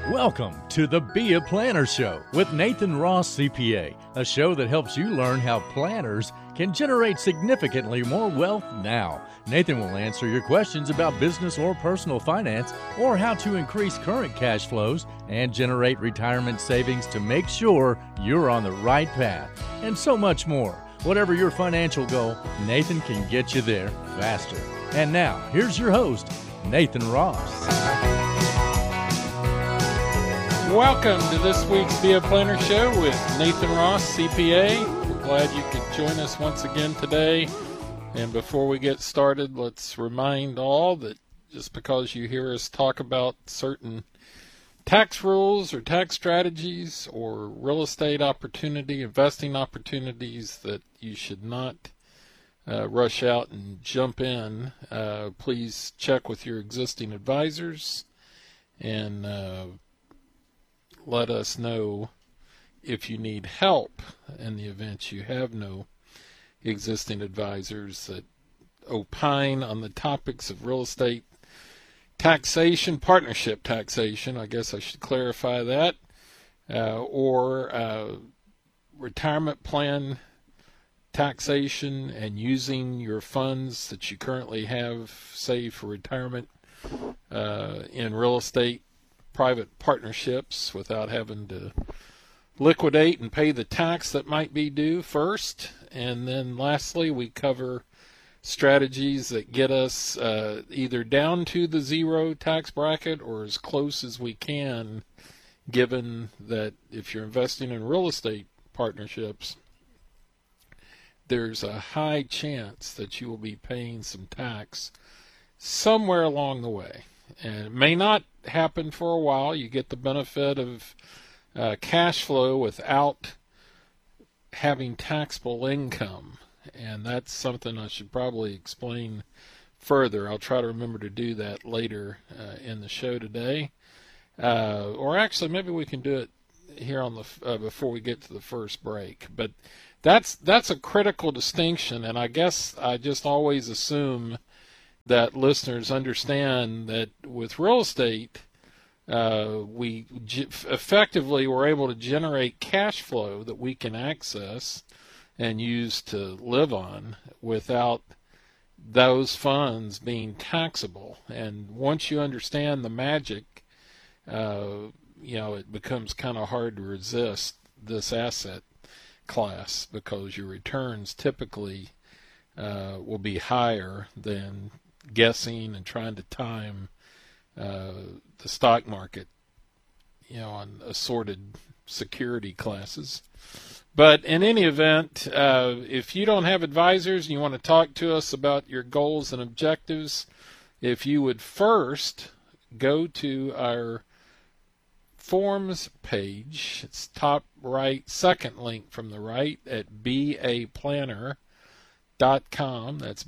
Welcome to the Be a Planner Show with Nathan Ross, CPA, a show that helps you learn how planners can generate significantly more wealth now. Nathan will answer your questions about business or personal finance, or how to increase current cash flows and generate retirement savings to make sure you're on the right path, and so much more. Whatever your financial goal, Nathan can get you there faster. And now, here's your host, Nathan Ross. Welcome to this week's Be a Planner Show with Nathan Ross, CPA. We're glad you could join us once again today. And before we get started, let's remind all that just because you hear us talk about certain tax rules or tax strategies or real estate opportunity, investing opportunities, that you should not rush out and jump in. Please check with your existing advisors and let us know if you need help in the event you have no existing advisors that opine on the topics of real estate taxation, partnership taxation, I guess I should clarify that, or retirement plan taxation and using your funds that you currently have saved for retirement in real estate private partnerships without having to liquidate and pay the tax that might be due first. And then lastly, we cover strategies that get us either down to the zero tax bracket or as close as we can, given that if you're investing in real estate partnerships, there's a high chance that you will be paying some tax somewhere along the way. And it may not happen for a while. You get the benefit of cash flow without having taxable income. And that's something I should probably explain further. I'll try to remember to do that later in the show today. Or actually, maybe we can do it here on the before we get to the first break. But that's a critical distinction, and I guess I just always assume that listeners understand that with real estate, we effectively were able to generate cash flow that we can access and use to live on without those funds being taxable. And once you understand the magic, it becomes kind of hard to resist this asset class, because your returns typically will be higher than guessing and trying to time the stock market, on assorted security classes. But in any event, if you don't have advisors and you want to talk to us about your goals and objectives, if you would first go to our forms page, it's top right, second link from the right at beaplanner.com. That's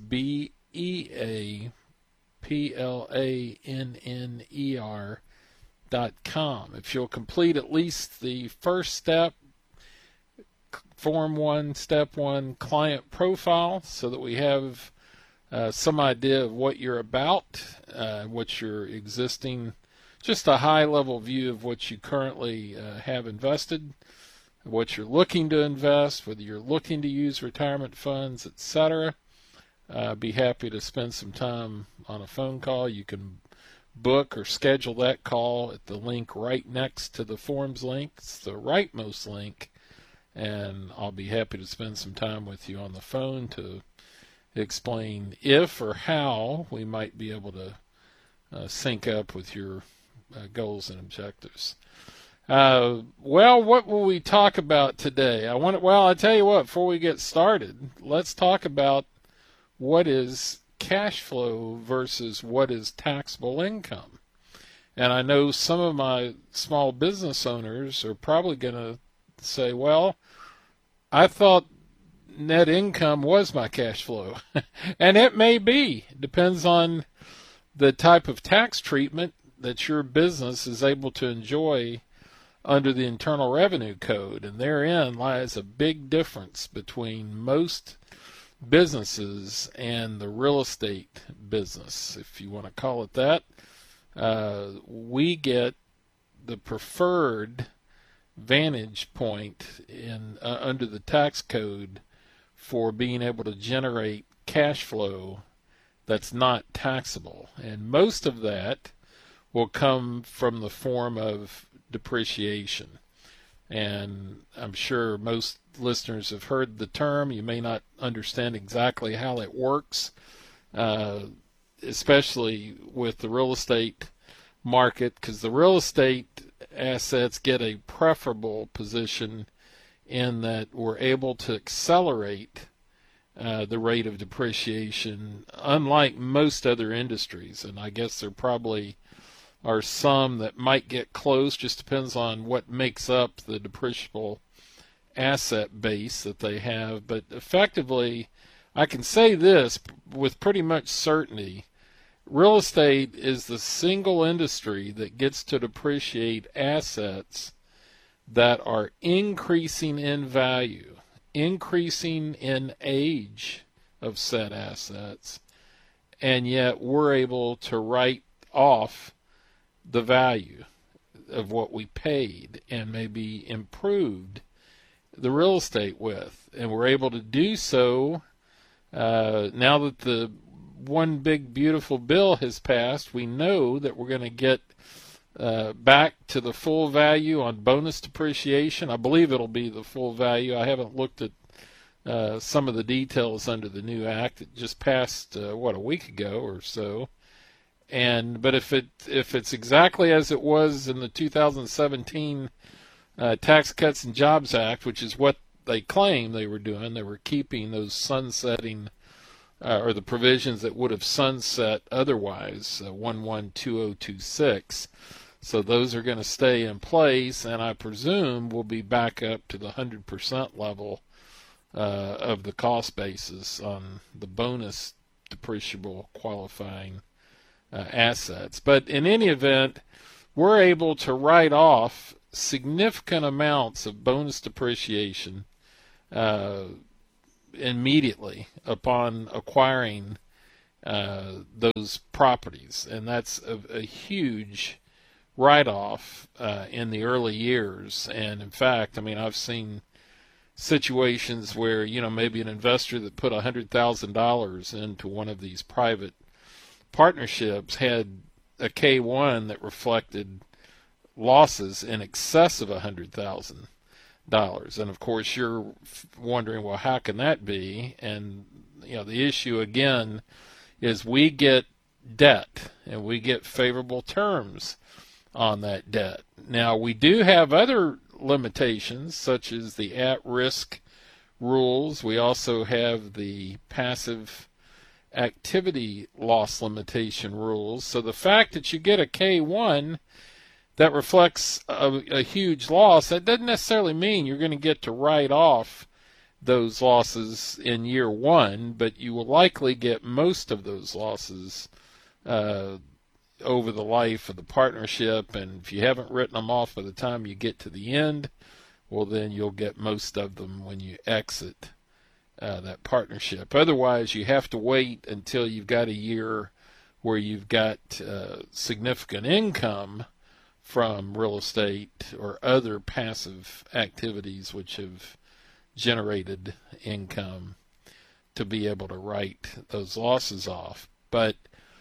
beaplanner.com. If you'll complete at least the first step, Form 1, Step 1, client profile, so that we have some idea of what you're about, what your existing, just a high-level view of what you currently have invested, what you're looking to invest, whether you're looking to use retirement funds, etc. Be happy to spend some time on a phone call. You can book or schedule that call at the link right next to the forms link. It's the rightmost link, and I'll be happy to spend some time with you on the phone to explain if or how we might be able to sync up with your goals and objectives. Well, what will we talk about today? I tell you what, before we get started, let's talk about what is cash flow versus what is taxable income. And I know some of my small business owners are probably going to say, well, I thought net income was my cash flow. And it may be. Depends on the type of tax treatment that your business is able to enjoy under the Internal Revenue Code. And therein lies a big difference between most businesses and the real estate business, if you want to call it that. We get the preferred vantage point in under the tax code for being able to generate cash flow that's not taxable. And most of that will come from the form of depreciation. And I'm sure most listeners have heard the term. You may not understand exactly how it works, especially with the real estate market, because the real estate assets get a preferable position in that we're able to accelerate the rate of depreciation, unlike most other industries. And I guess there probably are some that might get close, just depends on what makes up the depreciable asset base that they have. But effectively, I can say this with pretty much certainty: real estate is the single industry that gets to depreciate assets that are increasing in value, increasing in age of said assets, and yet we're able to write off the value of what we paid and maybe improved the real estate with. And we're able to do so now that the one big beautiful bill has passed. We know that we're going to get back to the full value on bonus depreciation. I believe it'll be the full value. I haven't looked at some of the details under the new act. It just passed a week ago or so. But if it's exactly as it was in the 2017 Tax Cuts and Jobs Act, which is what they claim they were doing, they were keeping those sunsetting or the provisions that would have sunset otherwise, 112026. So those are going to stay in place, and I presume we'll be back up to the 100% level of the cost basis on the bonus depreciable qualifying assets. But in any event, we're able to write off significant amounts of bonus depreciation immediately upon acquiring those properties, and that's a huge write-off in the early years. And in fact, I mean, I've seen situations where, maybe an investor that put $100,000 into one of these private partnerships had a K1 that reflected losses in excess of $100,000. And of course, you're wondering, well, how can that be? And the issue again is we get debt and we get favorable terms on that debt. Now, we do have other limitations, such as the at-risk rules. We also have the passive activity loss limitation rules. So the fact that you get a K1 that reflects a huge loss, that doesn't necessarily mean you're going to get to write off those losses in year one, but you will likely get most of those losses over the life of the partnership. And if you haven't written them off by the time you get to the end, well, then you'll get most of them when you exit that partnership. Otherwise, you have to wait until you've got a year where you've got significant income from real estate or other passive activities which have generated income to be able to write those losses off. But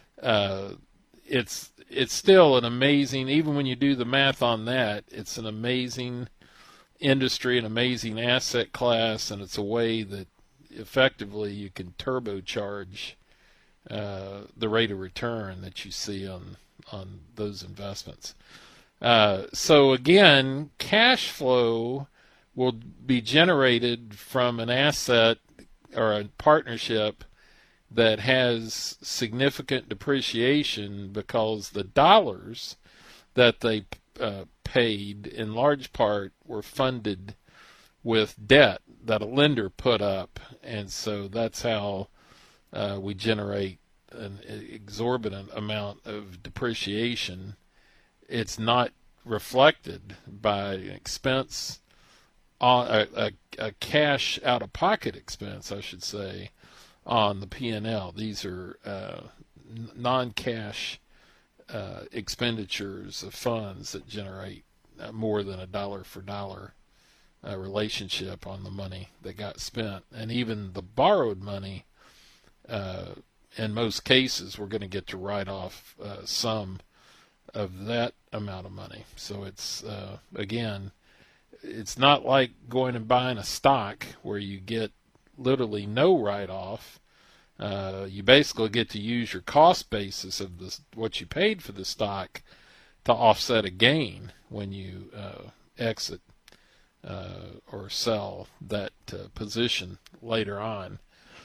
it's still an amazing, even when you do the math on that, it's an amazing industry, an amazing asset class, and it's a way that effectively you can turbocharge the rate of return that you see on those investments. So again, cash flow will be generated from an asset or a partnership that has significant depreciation because the dollars that they paid in large part were funded with debt that a lender put up. And so that's how we generate an exorbitant amount of depreciation. It's not reflected by an expense, a cash out-of-pocket expense, I should say, on the P&L. These are non-cash expenditures of funds that generate more than a dollar for dollar relationship on the money that got spent. And even the borrowed money, in most cases, we're going to get to write off some of that amount of money. So it's, again, it's not like going and buying a stock where you get literally no write-off. You basically get to use your cost basis of what you paid for the stock to offset a gain when you exit or sell that position later on.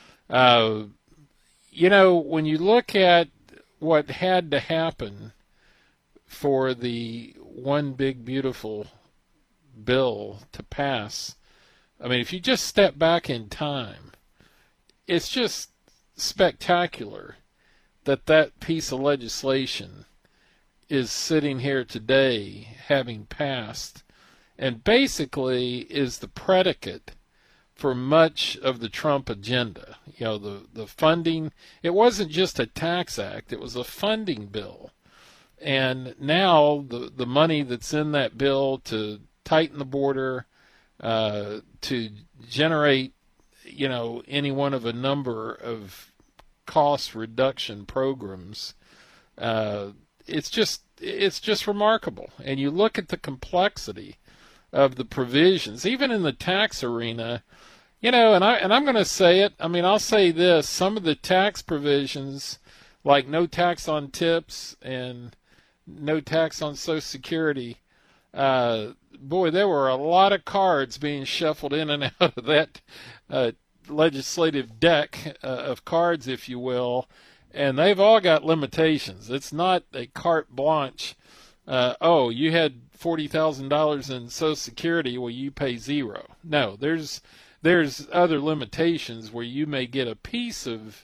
When you look at what had to happen for the one big beautiful bill to pass, I mean, if you just step back in time, it's just spectacular that piece of legislation is sitting here today having passed, and basically is the predicate for much of the Trump agenda. The funding, it wasn't just a tax act, it was a funding bill. And now the money that's in that bill to tighten the border, to generate, any one of a number of cost reduction programs, it's just remarkable. And you look at the complexity of the provisions, even in the tax arena, and I'm going to say it. I mean, I'll say this: some of the tax provisions, like no tax on tips and no tax on Social Security, boy, there were a lot of cards being shuffled in and out of that legislative deck of cards, if you will, and they've all got limitations. It's not a carte blanche. You had $40,000 in Social Security, well, you pay zero. No, there's other limitations where you may get a piece of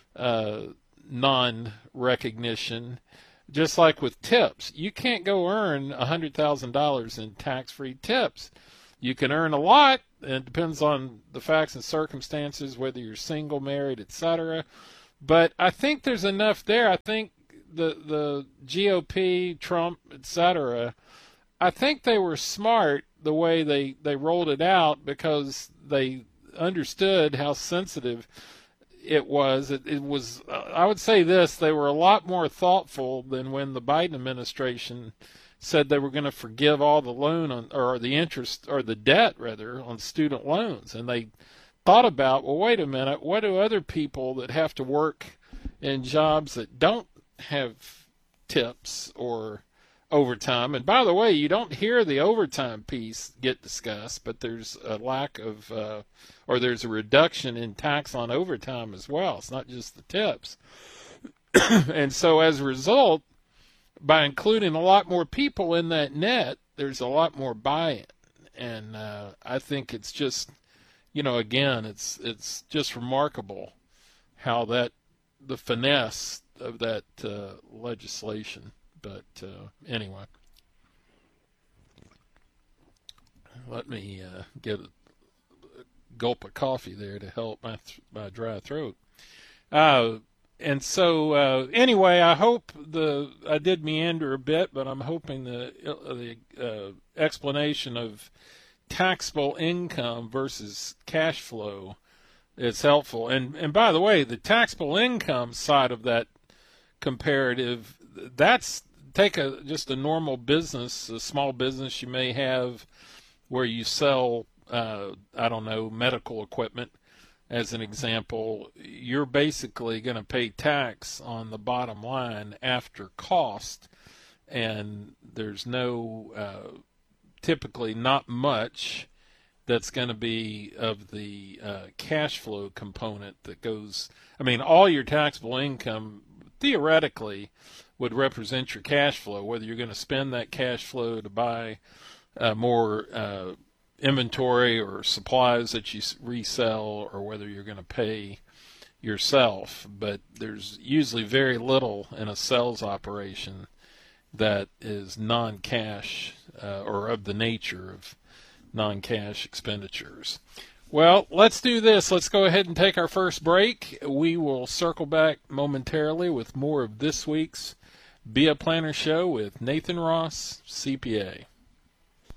non-recognition. Just like with tips, you can't go earn $100,000 in tax-free tips. You can earn a lot, and it depends on the facts and circumstances, whether you're single, married, etc. But I think there's enough there. I think the GOP, Trump, etc., I think they were smart the way they rolled it out, because they understood how sensitive it was. It was, I would say this, they were a lot more thoughtful than when the Biden administration said they were going to forgive all the loan or the interest, or the debt rather, on student loans. And they thought about, well, wait a minute, what do other people that have to work in jobs that don't have tips or overtime? And by the way, you don't hear the overtime piece get discussed, but there's a lack of, or there's a reduction in tax on overtime as well. It's not just the tips. And so as a result, by including a lot more people in that net, there's a lot more buy-in. And I think it's just, again, it's just remarkable how the finesse of that legislation. But anyway, let me get a gulp of coffee there to help my dry throat. And so anyway, I hope I did meander a bit, but I'm hoping the explanation of taxable income versus cash flow is helpful. And by the way, the taxable income side of that comparative, that's take just a normal business, a small business you may have where you sell, medical equipment, as an example. You're basically going to pay tax on the bottom line after cost, and there's no, typically not much that's going to be of the cash flow component that goes. I mean, all your taxable income theoretically would represent your cash flow, whether you're going to spend that cash flow to buy more inventory or supplies that you resell, or whether you're going to pay yourself. But there's usually very little in a sales operation that is non-cash or of the nature of non-cash expenditures. Well, let's do this. Let's go ahead and take our first break. We will circle back momentarily with more of this week's Be a Planner Show with Nathan Ross, CPA.